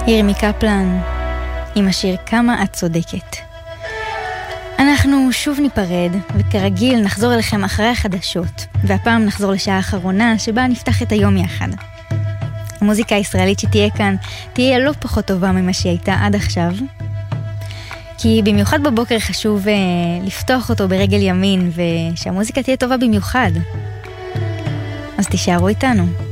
ירמי קפלן עם השיר כמה את צודקת. אנחנו שוב ניפרד, וכרגיל נחזור אליכם אחרי החדשות, והפעם נחזור לשעה האחרונה שבה נפתח את היום יחד. המוזיקה הישראלית שתהיה כאן תהיה לא פחות טובה ממה שהיא הייתה עד עכשיו, כי במיוחד בבוקר חשוב לפתוח אותו ברגל ימין, ושהמוזיקה תהיה טובה במיוחד. אז תישארו איתנו.